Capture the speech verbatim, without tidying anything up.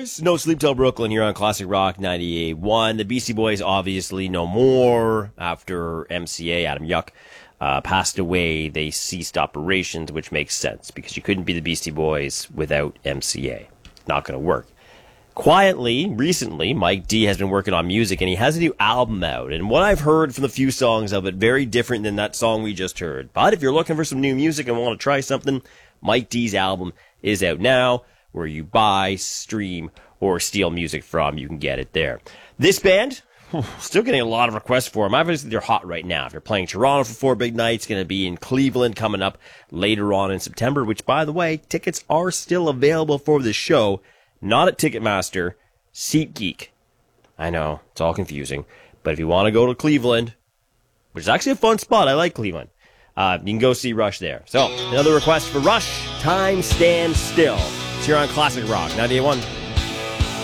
Boys, No Sleep Till Brooklyn here on Classic Rock ninety-eight point one. The Beastie Boys obviously no more after M C A, Adam Yuck, uh, passed away. They ceased operations, which makes sense because you couldn't be the Beastie Boys without M C A. Not going to work. Quietly, recently, Mike D has been working on music and he has a new album out. And what I've heard from the few songs of it, very different than that song we just heard. But if you're looking for some new music and want to try something, Mike D's album is out now. Where you buy, stream, or steal music from, you can get it there. This band, still getting a lot of requests for them. Obviously, they're hot right now. If you're playing Toronto for four big nights, going to be in Cleveland coming up later on in September, which, by the way, tickets are still available for this show. Not at Ticketmaster, SeatGeek. I know, it's all confusing. But if you want to go to Cleveland, which is actually a fun spot, I like Cleveland, uh, you can go see Rush there. So, another request for Rush, Time Stands Still. It's here on Classic Rock ninety-eight point one.